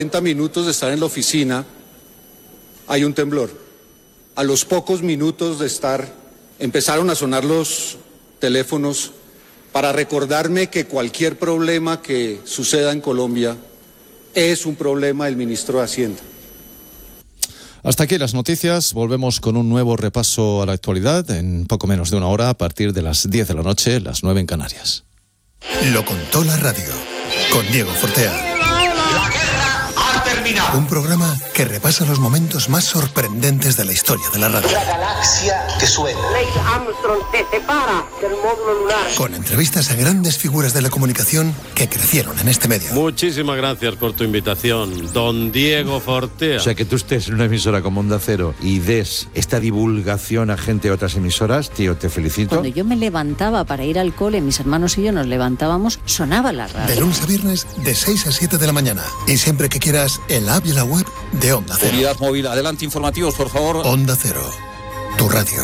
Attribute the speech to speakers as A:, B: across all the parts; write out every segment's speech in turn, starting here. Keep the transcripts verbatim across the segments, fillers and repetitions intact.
A: cuarenta minutos de estar en la oficina, hay un temblor. A los pocos minutos de estar, empezaron a sonar los teléfonos para recordarme que cualquier problema que suceda en Colombia es un problema del ministro de Hacienda.
B: Hasta aquí las noticias. Volvemos con un nuevo repaso a la actualidad en poco menos de una hora, a partir de las diez de la noche, las nueve en Canarias.
C: Lo contó la radio, con Diego Fortea.
D: La guerra ha terminado.
C: Un programa que repasa los momentos más sorprendentes de la historia de la radio.
D: La galaxia que suena.
E: Neil Armstrong se separa del módulo lunar.
C: Con entrevistas a grandes figuras de la comunicación que crecieron en este medio.
F: Muchísimas gracias por tu invitación, don Diego Fortea.
G: O sea, que tú estés en una emisora como Onda Cero y des esta divulgación a gente de otras emisoras, tío, te felicito.
H: Cuando yo me levantaba para ir al cole, mis hermanos y yo nos levantábamos, sonaba la radio.
C: De lunes a viernes, de seis a siete de la mañana. Y siempre que quieras, en la app y la web de Onda Cero.
I: Unidad móvil, adelante, informativos, por favor.
C: Onda Cero, tu radio.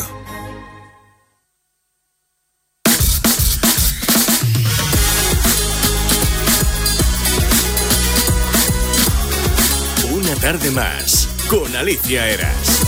J: Una tarde más, con Alicia Eras.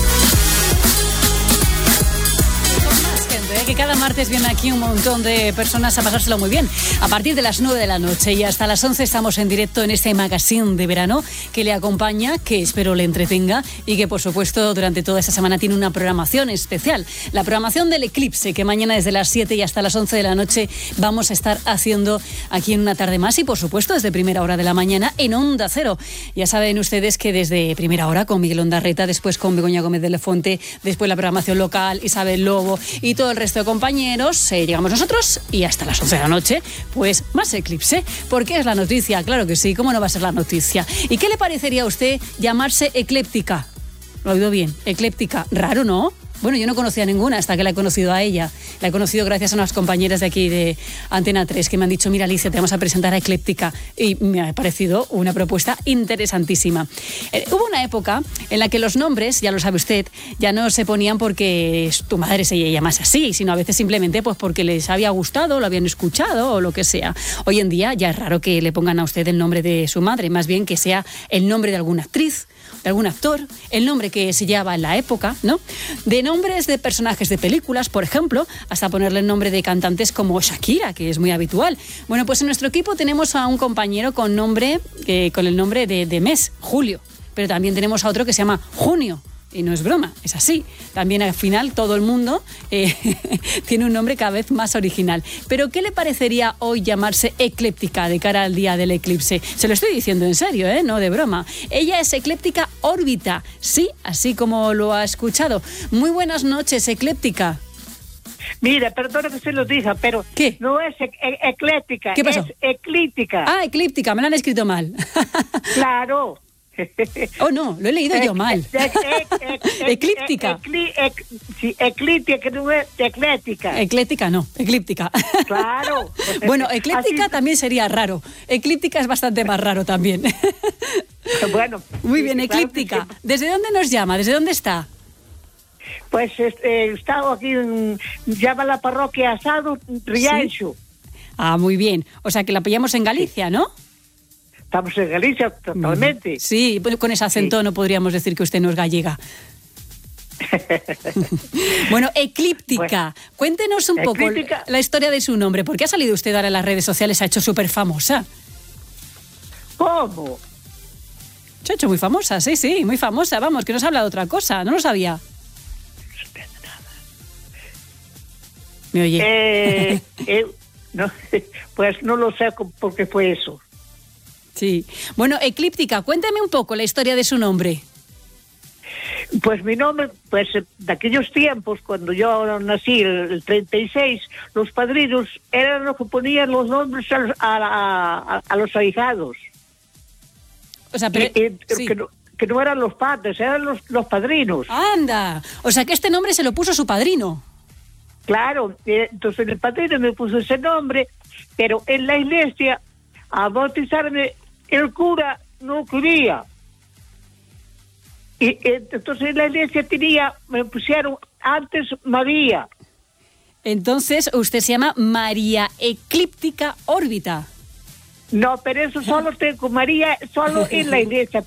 K: Que cada martes viene aquí un montón de personas a pasárselo muy bien. A partir de las nueve de la noche y hasta las once estamos en directo en este magazine de verano que le acompaña, que espero le entretenga y que por supuesto durante toda esta semana tiene una programación especial. La programación del Eclipse, que mañana desde las siete y hasta las once de la noche vamos a estar haciendo aquí en Una Tarde Más y por supuesto desde primera hora de la mañana en Onda Cero. Ya saben ustedes que desde primera hora con Miguel Ondarreta, después con Begoña Gómez de Lefonte, después la programación local, Isabel Lobo y todo el resto de compañeros, eh, llegamos nosotros y hasta las once de la noche, pues más Eclipse, porque es la noticia, claro que sí, ¿cómo no va a ser la noticia? ¿Y qué le parecería a usted llamarse ecléptica? ¿Lo ha oído bien? Ecléptica, raro, ¿no? Bueno, yo no conocía ninguna hasta que la he conocido a ella. La he conocido gracias a unas compañeras de aquí de Antena tres que me han dicho, mira Alicia, te vamos a presentar a Ecléptica. Y me ha parecido una propuesta interesantísima. Eh, hubo una época en la que los nombres, ya lo sabe usted, ya no se ponían porque tu madre se llamase así, sino a veces simplemente pues porque les había gustado, lo habían escuchado o lo que sea. Hoy en día ya es raro que le pongan a usted el nombre de su madre, más bien que sea el nombre de alguna actriz, de algún actor, el nombre que se llevaba en la época, ¿no? De nombres de personajes de películas, por ejemplo, hasta ponerle el nombre de cantantes como Shakira, que es muy habitual. Bueno, pues en nuestro equipo tenemos a un compañero con nombre, eh, con el nombre de, de mes, Julio, pero también tenemos a otro que se llama Junio. Y no es broma, es así. También al final todo el mundo eh, tiene un nombre cada vez más original. Pero ¿qué le parecería hoy llamarse Ecléptica de cara al día del eclipse? Se lo estoy diciendo en serio, ¿eh? No de broma. Ella es Ecléptica Órbita, sí, así como lo ha escuchado. Muy buenas noches, Ecléptica.
E: Mira, perdona que se lo diga, pero
K: ¿qué?
E: No es e- e- ecléctica,
K: ¿Qué pasó?
E: Es eclíptica.
K: Ah, eclíptica, me lo han escrito mal.
E: Claro.
K: Oh, no, lo he leído yo mal. Eclíptica.
E: Sí, eclíptica, que no es ecléctica.
K: Ecléctica no, eclíptica.
E: Claro.
K: Bueno, eclíptica
E: Así...
K: también sería raro. Eclíptica es bastante más raro también.
E: Bueno.
K: Muy bien,
E: sí,
K: eclíptica.
E: claro que sí.
K: ¿Desde dónde nos llama? ¿Desde dónde está?
E: Pues eh, he estado aquí en, llama la parroquia Asado, Rianxo.
K: ¿Sí? Ah, muy bien. O sea que la pillamos en Galicia, ¿no?
E: Estamos en Galicia totalmente.
K: Sí, con ese acento sí. No podríamos decir que usted no es gallega. Bueno, Eclíptica. Bueno, cuéntenos un eclíptica. poco la historia de su nombre. ¿Por qué ha salido usted ahora en las redes sociales? Se ha hecho súper famosa.
E: ¿Cómo?
K: Se ha hecho muy famosa, sí, sí, muy famosa. Vamos, que nos habla de otra cosa. No lo sabía. ¿Me oye?
E: Eh, eh, no, pues no lo sé por qué fue eso.
K: Sí. Bueno, Eclíptica, cuéntame un poco la historia de su nombre.
E: Pues mi nombre, pues de aquellos tiempos, cuando yo nací, el treinta y seis, los padrinos eran los que ponían los nombres a, a, a, a los ahijados.
K: O sea, pero...
E: Y, y,
K: sí.
E: que, no, que no eran los padres, eran los, los padrinos.
K: ¡Anda! O sea, que este nombre se lo puso su padrino.
E: Claro, entonces el padrino me puso ese nombre, pero en la iglesia a bautizarme el cura no quería. Y entonces en la iglesia tenía, me pusieron antes María.
K: Entonces usted se llama María Eclíptica Órbita.
E: No, pero eso solo tengo María, solo en la iglesia,